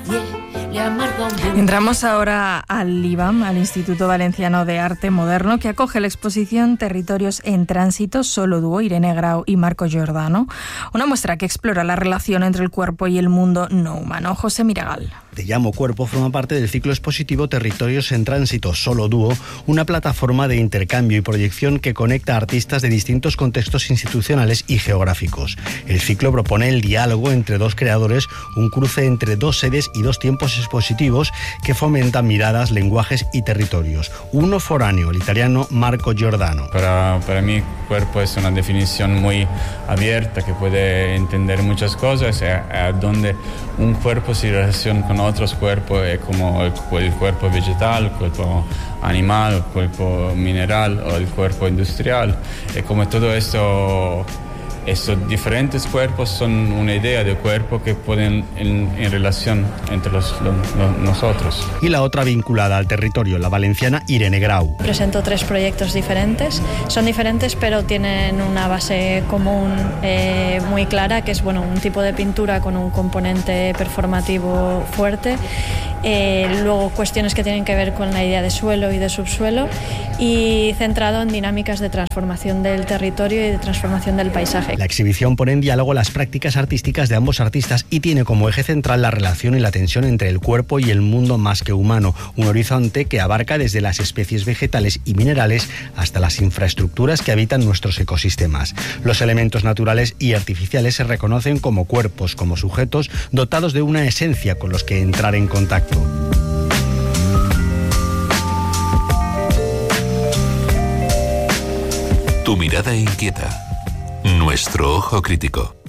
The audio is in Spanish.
Entramos ahora al IVAM, al Instituto Valenciano de Arte Moderno, que acoge la exposición Territorios en Tránsito, Solo Duo, Irene Grau y Marco Giordano. Una muestra que explora la relación entre el cuerpo y el mundo no humano. José Miragal. Te llamo cuerpo forma parte del ciclo expositivo Territorios en Tránsito, Solo Duo, una plataforma de intercambio y proyección que conecta a artistas de distintos contextos institucionales y geográficos. El ciclo propone el diálogo entre dos creadores, un cruce entre dos sedes y dos tiempos expositivos que fomentan miradas, lenguajes y territorios. Uno foráneo, el italiano Marco Giordano. Para mí, cuerpo es una definición muy abierta que puede entender muchas cosas, donde un cuerpo se relaciona con otros cuerpos, como el cuerpo vegetal, el cuerpo animal, el cuerpo mineral o el cuerpo industrial. Como todo esto, estos diferentes cuerpos son una idea de cuerpo que ponen en relación entre nosotros. Y la otra vinculada al territorio, la valenciana Irene Grau. Presento 3 proyectos diferentes. Son diferentes, pero tienen una base común muy clara, que es un tipo de pintura con un componente performativo fuerte. Luego cuestiones que tienen que ver con la idea de suelo y de subsuelo, y centrado en dinámicas de transformación del territorio y de transformación del paisaje. La exhibición pone en diálogo las prácticas artísticas de ambos artistas y tiene como eje central la relación y la tensión entre el cuerpo y el mundo más que humano, un horizonte que abarca desde las especies vegetales y minerales hasta las infraestructuras que habitan nuestros ecosistemas. Los elementos naturales y artificiales se reconocen como cuerpos, como sujetos dotados de una esencia con los que entrar en contacto. Tu mirada inquieta, nuestro ojo crítico.